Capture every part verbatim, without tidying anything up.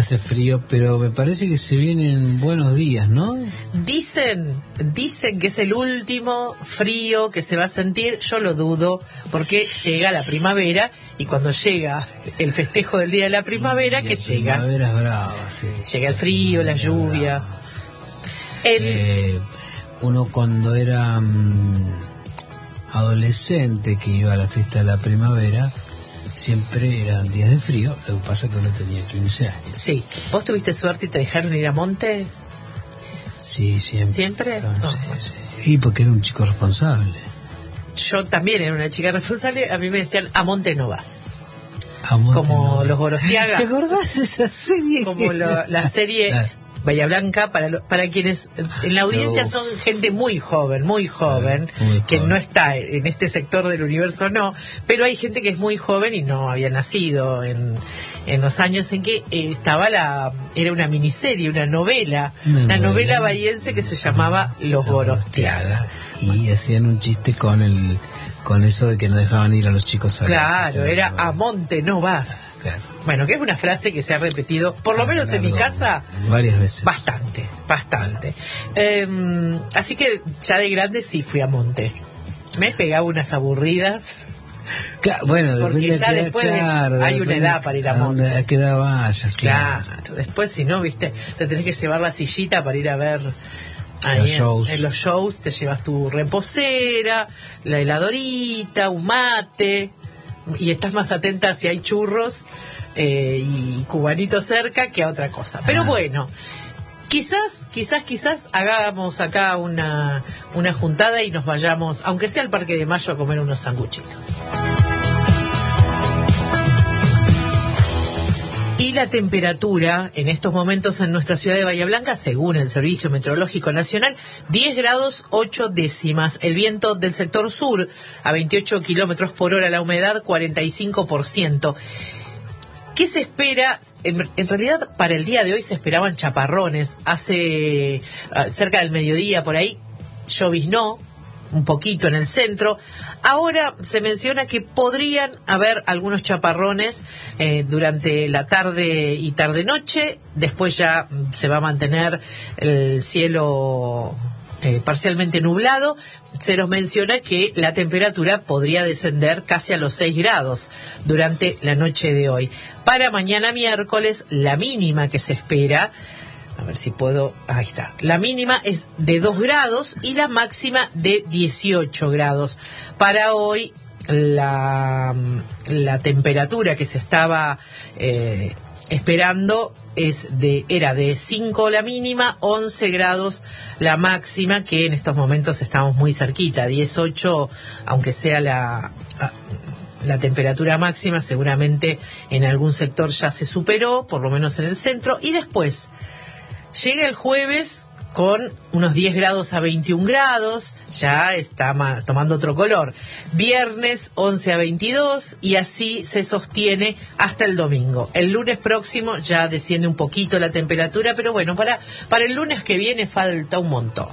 Hace frío, pero me parece que se vienen buenos días, ¿no? Dicen, dicen que es el último frío que se va a sentir. Yo lo dudo, porque llega la primavera, y cuando llega el festejo del día de la primavera, que llega. La primavera es brava, sí. Llega el frío, la lluvia. El... Eh, uno cuando era um, adolescente, que iba a la fiesta de la primavera, siempre eran días de frío. Lo que pasa es que uno tenía quince años. Sí. ¿Vos tuviste suerte y te dejaron ir a Monte? Sí, siempre. ¿Siempre? No, No. sí, sí. Y porque era un chico responsable. Yo también era una chica responsable. A mí me decían, a Monte no vas. A Monte Como no. los Gorostiaga. ¿Te acordás de esa serie? Como lo, la serie Claro. Bahía Blanca, para lo, para quienes en la audiencia son gente muy joven, muy joven, Sí, muy que joven. no está en este sector del universo, no, pero hay gente que es muy joven y no había nacido en, en los años en que eh, estaba la, era una miniserie, una novela, Una una novela. novela bahiense que se llamaba Los Gorostiaga. Y hacían un chiste con el con eso de que no dejaban ir a los chicos a la Claro, fiesta de era la a Monte no vas. Claro. Bueno, que es una frase que se ha repetido, por lo menos en mi Largo, casa, varias veces. bastante, bastante. Eh, así que ya de grande sí fui a Monte. Me pegaba unas aburridas. Claro, bueno, Porque depende ya de qué- después de- claro, hay una depende edad para ir a dónde- Monte. a qué edad vayas, claro. Claro, después si no, viste, te tenés que llevar la sillita para ir a ver ahí Los en, shows. en los shows, te llevas tu reposera, la heladorita, un mate, y estás más atenta si hay churros eh, y cubanitos cerca que a otra cosa. Pero Ah. bueno, quizás, quizás, quizás hagamos acá una, una juntada y nos vayamos, aunque sea al Parque de Mayo, a comer unos sanguchitos. Y la temperatura en estos momentos en nuestra ciudad de Bahía Blanca, según el Servicio Meteorológico Nacional, diez grados ocho décimas. El viento del sector sur a veintiocho kilómetros por hora, la humedad cuarenta y cinco por ciento. ¿Qué se espera? En, en realidad, para el día de hoy se esperaban chaparrones. Hace uh, cerca del mediodía, por ahí, lloviznó un poquito en el centro. Ahora se menciona que podrían haber algunos chaparrones eh, durante la tarde y tarde-noche. Después ya mm, se va a mantener el cielo eh, parcialmente nublado. Se nos menciona que la temperatura podría descender casi a los seis grados durante la noche de hoy. Para mañana miércoles, la mínima que se espera, a ver si puedo, ahí está, la mínima es de dos grados y la máxima de dieciocho grados. Para hoy, la, la temperatura que se estaba eh, esperando es de era de cinco la mínima, once grados la máxima, que en estos momentos estamos muy cerquita, dieciocho, aunque sea la... la temperatura máxima, seguramente en algún sector ya se superó, por lo menos en el centro, y después llega el jueves con unos diez grados a veintiún grados, ya está ma- tomando otro color. Viernes once a veintidós y así se sostiene hasta el domingo. El lunes próximo ya desciende un poquito la temperatura, pero bueno, para, para el lunes que viene falta un montón.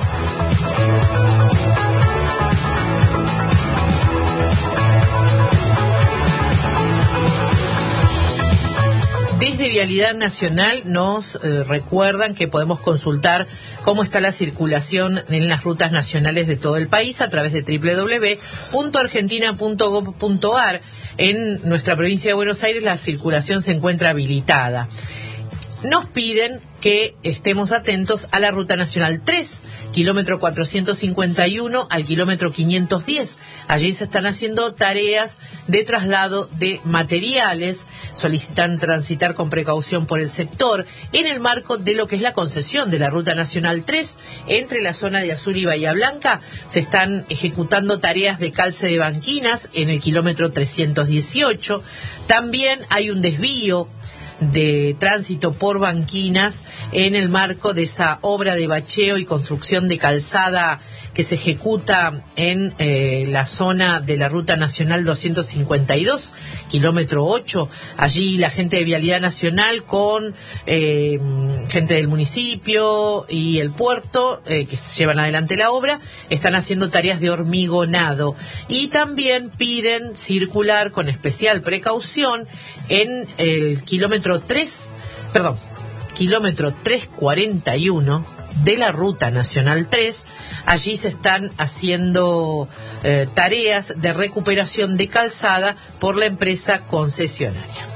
Desde Vialidad Nacional nos eh, recuerdan que podemos consultar cómo está la circulación en las rutas nacionales de todo el país a través de doble u doble u doble u punto argentina punto gov punto ar. En nuestra provincia de Buenos Aires la circulación se encuentra habilitada. Nos piden que estemos atentos a la Ruta Nacional tres, kilómetro cuatrocientos cincuenta y uno al kilómetro quinientos diez. Allí se están haciendo tareas de traslado de materiales. Solicitan transitar con precaución por el sector en el marco de lo que es la concesión de la Ruta Nacional tres. Entre la zona de Azul y Bahía Blanca se están ejecutando tareas de calce de banquinas en el kilómetro trescientos dieciocho. También hay un desvío de tránsito por banquinas en el marco de esa obra de bacheo y construcción de calzada que se ejecuta en eh, la zona de la Ruta Nacional doscientos cincuenta y dos, kilómetro ocho. Allí la gente de Vialidad Nacional con eh, gente del municipio y el puerto eh, que llevan adelante la obra están haciendo tareas de hormigonado y también piden circular con especial precaución en el kilómetro tres perdón, kilómetro trescientos cuarenta y uno de la Ruta Nacional tres. Allí se están haciendo eh, tareas de recuperación de calzada por la empresa concesionaria.